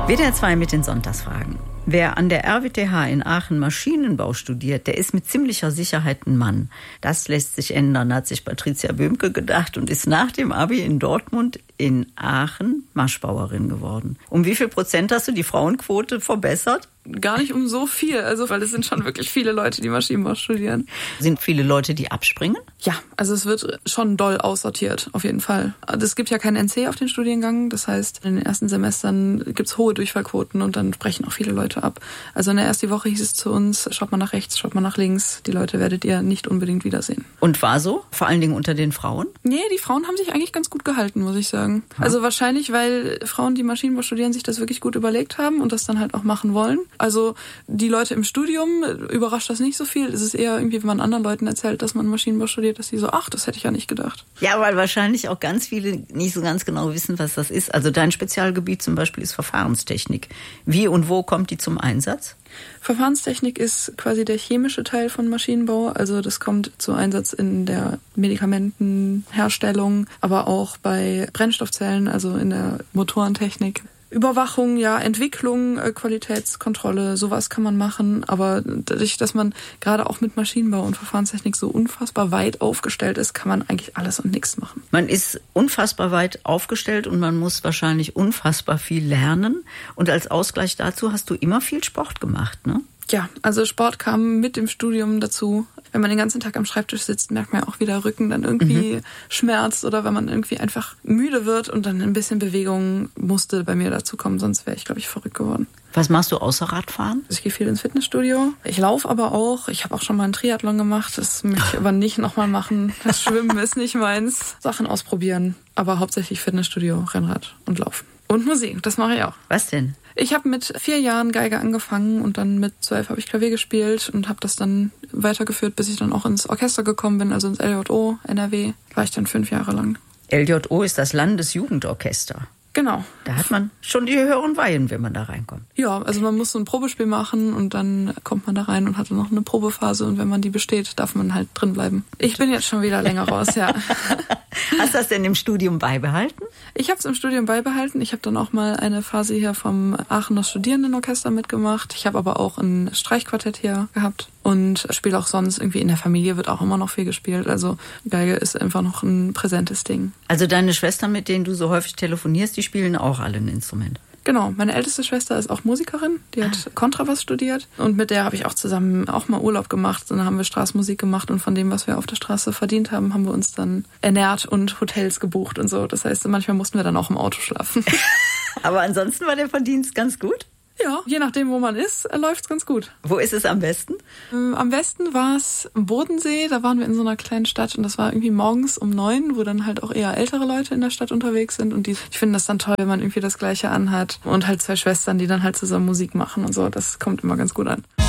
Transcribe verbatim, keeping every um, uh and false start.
W D R zwei mit den Sonntagsfragen. Wer an der R W T H in Aachen Maschinenbau studiert, der ist mit ziemlicher Sicherheit ein Mann. Das lässt sich ändern, hat sich Patricia Böhmke gedacht und ist nach dem Abi in Dortmund in Aachen Maschbauerin geworden. Um wie viel Prozent hast du die Frauenquote verbessert? Gar nicht um so viel, also weil es sind schon wirklich viele Leute, die Maschinenbau studieren. Sind viele Leute, die abspringen? Ja, also es wird schon doll aussortiert, auf jeden Fall. Es gibt ja keinen N C auf den Studiengang, das heißt, in den ersten Semestern gibt's hohe Durchfallquoten und dann brechen auch viele Leute ab. Also in der ersten Woche hieß es zu uns, schaut mal nach rechts, schaut mal nach links, die Leute werdet ihr nicht unbedingt wiedersehen. Und war so? Vor allen Dingen unter den Frauen? Nee, die Frauen haben sich eigentlich ganz gut gehalten, muss ich sagen. Ja. Also wahrscheinlich, weil Frauen, die Maschinenbau studieren, sich das wirklich gut überlegt haben und das dann halt auch machen wollen. Also die Leute im Studium, überrascht das nicht so viel. Es ist eher irgendwie, wenn man anderen Leuten erzählt, dass man Maschinenbau studiert, dass die so, ach, das hätte ich ja nicht gedacht. Ja, weil wahrscheinlich auch ganz viele nicht so ganz genau wissen, was das ist. Also dein Spezialgebiet zum Beispiel ist Verfahrenstechnik. Wie und wo kommt die zum Einsatz? Verfahrenstechnik ist quasi der chemische Teil von Maschinenbau. Also das kommt zu Einsatz in der Medikamentenherstellung, aber auch bei Brennstoffzellen, also in der Motorentechnik. Überwachung, ja, Entwicklung, Qualitätskontrolle, sowas kann man machen. Aber dadurch, dass man gerade auch mit Maschinenbau und Verfahrenstechnik so unfassbar weit aufgestellt ist, kann man eigentlich alles und nichts machen. Man ist unfassbar weit aufgestellt und man muss wahrscheinlich unfassbar viel lernen. Und als Ausgleich dazu hast du immer viel Sport gemacht, ne? Ja, also Sport kam mit dem Studium dazu. Wenn man den ganzen Tag am Schreibtisch sitzt, merkt man ja auch, wie der Rücken dann irgendwie mhm. schmerzt oder wenn man irgendwie einfach müde wird und dann ein bisschen Bewegung musste bei mir dazu kommen, sonst wäre ich, glaube ich, verrückt geworden. Was machst du außer Radfahren? Ich gehe viel ins Fitnessstudio. Ich laufe aber auch. Ich habe auch schon mal einen Triathlon gemacht. Das möchte ich aber nicht nochmal machen. Das Schwimmen ist nicht meins. Sachen ausprobieren. Aber hauptsächlich Fitnessstudio, Rennrad und Laufen. Und Musik, das mache ich auch. Was denn? Ich habe mit vier Jahren Geige angefangen und dann mit zwölf habe ich Klavier gespielt und habe das dann weitergeführt, bis ich dann auch ins Orchester gekommen bin, also ins L J O, N R W. War ich dann fünf Jahre lang. L J O ist das Landesjugendorchester. Genau. Da hat man schon die höheren Weihen, wenn man da reinkommt. Ja, also man muss so ein Probespiel machen und dann kommt man da rein und hat dann noch eine Probephase und wenn man die besteht, darf man halt drin bleiben. Ich bin jetzt schon wieder länger raus, ja. Hast du das denn im Studium beibehalten? Ich habe es im Studium beibehalten. Ich habe dann auch mal eine Phase hier vom Aachener Studierendenorchester mitgemacht. Ich habe aber auch ein Streichquartett hier gehabt und spiele auch sonst irgendwie in der Familie, wird auch immer noch viel gespielt. Also Geige ist einfach noch ein präsentes Ding. Also deine Schwestern, mit denen du so häufig telefonierst, die spielen auch alle ein Instrument? Genau, meine älteste Schwester ist auch Musikerin, die hat ah. Kontrabass studiert und mit der habe ich auch zusammen auch mal Urlaub gemacht und dann haben wir Straßenmusik gemacht und von dem, was wir auf der Straße verdient haben, haben wir uns dann ernährt und Hotels gebucht und so. Das heißt, manchmal mussten wir dann auch im Auto schlafen. Aber ansonsten war der Verdienst ganz gut? Ja, je nachdem, wo man ist, läuft's ganz gut. Wo ist es am besten? Ähm, am besten war es am Bodensee. Da waren wir in so einer kleinen Stadt und das war irgendwie morgens um neun, wo dann halt auch eher ältere Leute in der Stadt unterwegs sind. Und die, ich finde das dann toll, wenn man irgendwie das Gleiche anhat. Und halt zwei Schwestern, die dann halt zusammen Musik machen und so. Das kommt immer ganz gut an.